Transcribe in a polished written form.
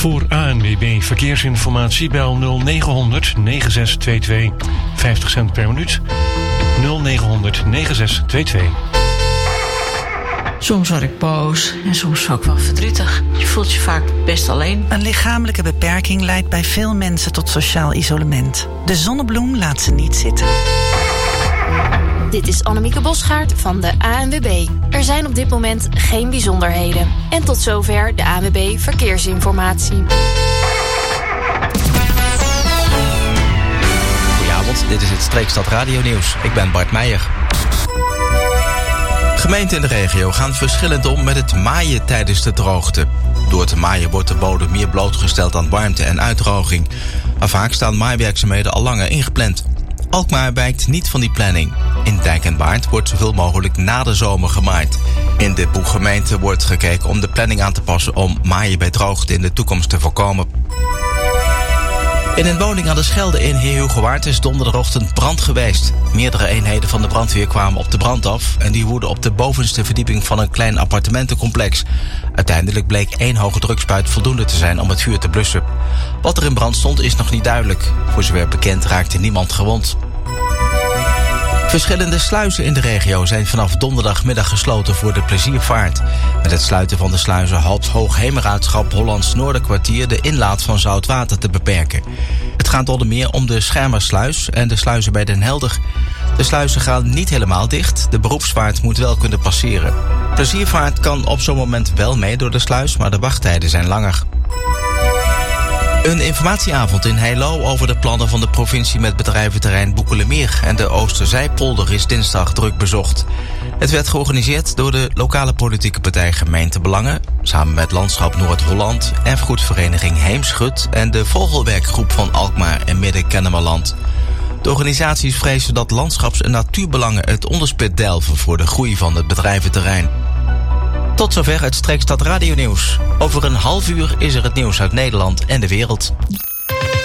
Voor ANWB Verkeersinformatie bel 0900 9622. 50 cent per minuut. 0900 9622. Soms word ik boos en soms ook wel verdrietig. Je voelt je vaak best alleen. Een lichamelijke beperking leidt bij veel mensen tot sociaal isolement. De Zonnebloem laat ze niet zitten. Dit is Annemieke Bosgaard van de ANWB. Er zijn op dit moment geen bijzonderheden. En tot zover de ANWB Verkeersinformatie. Goedenavond, dit is het Streekstad Radio Nieuws. Ik ben Bart Meijer. Gemeenten in de regio gaan verschillend om met het maaien tijdens de droogte. Door het maaien wordt de bodem meer blootgesteld aan warmte en uitdroging. Maar vaak staan maaiwerkzaamheden al langer ingepland. Alkmaar wijkt niet van die planning. In Dijk en Baart wordt zoveel mogelijk na de zomer gemaaid. In de Boeggemeente wordt gekeken om de planning aan te passen om maaien bij droogte in de toekomst te voorkomen. In een woning aan de Schelde in Heerhugowaard is donderdagochtend brand geweest. Meerdere eenheden van de brandweer kwamen op de brand af en die woedden op de bovenste verdieping van een klein appartementencomplex. Uiteindelijk bleek 1 hoge drukspuit voldoende te zijn om het vuur te blussen. Wat er in brand stond is nog niet duidelijk. Voor zover bekend raakte niemand gewond. Verschillende sluizen in de regio zijn vanaf donderdagmiddag gesloten voor de pleziervaart. Met het sluiten van de sluizen hoopt Hoogheemraadschap Hollands Noorderkwartier de inlaat van zout water te beperken. Het gaat onder meer om de Schermersluis en de sluizen bij Den Helder. De sluizen gaan niet helemaal dicht, de beroepsvaart moet wel kunnen passeren. Pleziervaart kan op zo'n moment wel mee door de sluis, maar de wachttijden zijn langer. Een informatieavond in Heilo over de plannen van de provincie met bedrijventerrein Boekelemeer en de Oosterzijpolder is dinsdag druk bezocht. Het werd georganiseerd door de lokale politieke partij Gemeentebelangen, samen met Landschap Noord-Holland, Erfgoedvereniging Heemschut en de Vogelwerkgroep van Alkmaar en Midden-Kennemerland. De organisaties vrezen dat landschaps- en natuurbelangen het onderspit delven voor de groei van het bedrijventerrein. Tot zover het Streekstad Radio Nieuws. Over een half uur is er het nieuws uit Nederland en de wereld.